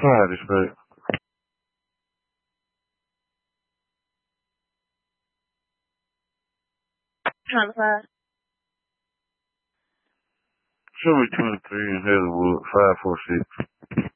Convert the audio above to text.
5, respect. Trying to find. Show me 23 in Hazelwood, 546.